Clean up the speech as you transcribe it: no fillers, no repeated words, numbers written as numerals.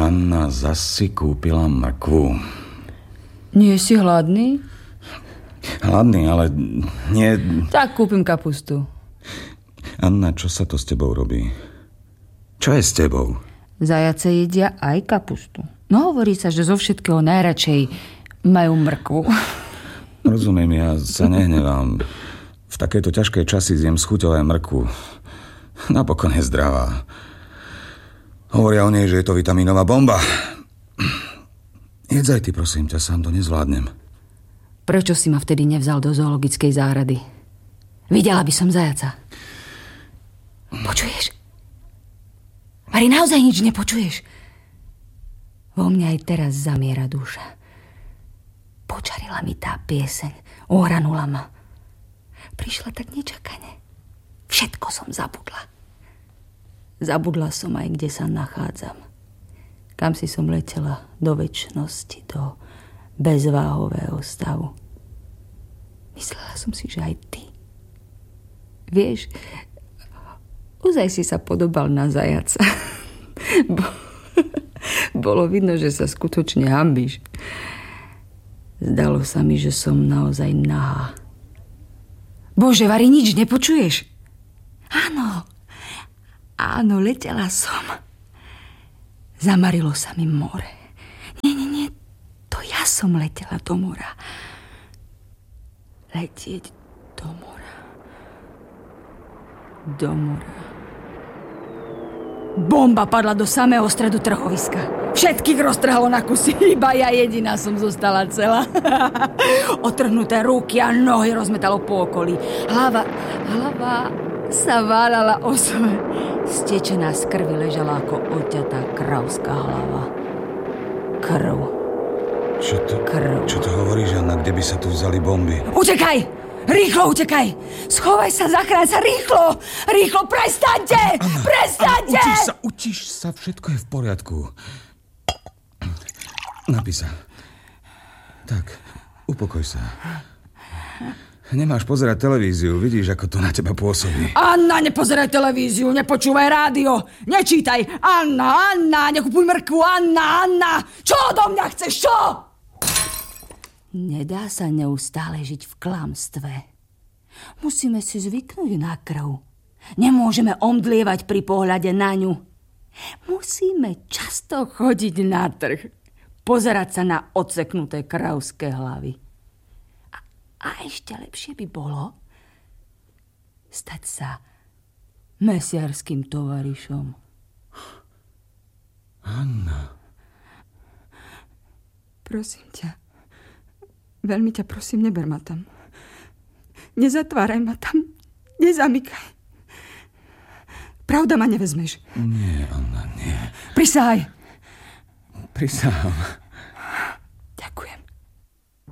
Anna zasi kúpila mrkvu. Nie si hladný? Hladný, ale nie... Tak kúpim kapustu. Anna, čo sa to s tebou robí? Čo je s tebou? Zajace jedia aj kapustu. No hovorí sa, že zo všetkého najradšej majú mrkvu. Rozumiem, ja sa nehnevám. V takéto ťažké časy zjem s chuťou aj mrkvu. Napokon je zdravá. Hovoria o nej, že je to vitamínová bomba. Jedz aj ty, prosím ťa, sám to nezvládnem. Prečo si ma vtedy nevzal do zoologickej záhrady? Videla by som zajaca. Počuješ? Mari, naozaj nič nepočuješ? Vo mne aj teraz zamiera duša. Počarila mi tá pieseň, ohranula ma. Prišla tak nečakane. Všetko som zabudla. Zabudla som aj, kde sa nachádzam. Kam si som letela do večnosti, do bezváhového stavu. Myslela som si, že aj ty. Vieš, ozaj si sa podobal na zajaca. Bolo vidno, že sa skutočne hanbíš. Zdalo sa mi, že som naozaj nahá. Bože, Vari, nič nepočuješ? Áno, letela som. Zamarilo sa mi more. Nie, to ja som letela do mora. Letieť do mora. Do mora. Bomba padla do samého stredu trhoviska. Všetkých roztrhalo na kusy, iba ja jediná som zostala celá. Otrhnuté ruky a nohy rozmetalo po okolí. Hlava sa váľala o svoje. Stečená z krvi ležala ako odťatá kravská hlava. Krv. Čo to hovoríš, Anna? Kde by sa tu vzali bomby? Utekaj! Rýchlo utekaj! Schovaj sa, zachráň sa, rýchlo! Rýchlo, prestaňte! Anna, prestaňte! Anna, utíš sa, všetko je v poriadku. Napí sa. Tak, upokoj sa. Nemáš pozerať televíziu, vidíš, ako to na teba pôsobí. Anna, nepozeraj televíziu, nepočúvaj rádio, nečítaj. Anna, nekupuj mrkvu, Anna. Čo odo mňa chceš, čo? Nedá sa neustále žiť v klamstve. Musíme si zvyknúť na krv. Nemôžeme omdlievať pri pohľade na ňu. Musíme často chodiť na trh. Pozerať sa na odseknuté kravské hlavy. A ešte lepšie by bolo stať sa mesiarským tovarišom. Anna. Prosím ťa. Veľmi ťa prosím, neber ma tam. Nezatváraj ma tam. Nezamykaj. Pravda ma nevezmeš? Nie, Anna, nie. Prisahaj. Prisahám.